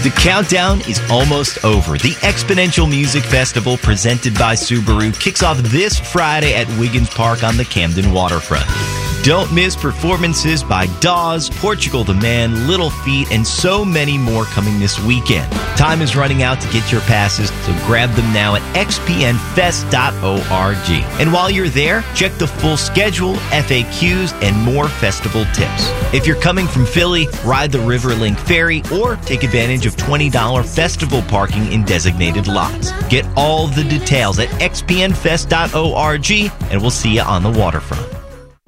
The countdown is almost over. The Exponential Music Festival, presented by Subaru, kicks off this Friday at Wiggins Park on the Camden waterfront. Don't miss performances by Dawes, Portugal the Man, Little Feat, and so many more coming this weekend. Time is running out to get your passes, so grab them now at xpnfest.org. And while you're there, check the full schedule, FAQs, and more festival tips. If you're coming from Philly, ride the Riverlink Ferry or take advantage of $20 festival parking in designated lots. Get all the details at xpnfest.org, and we'll see you on the waterfront.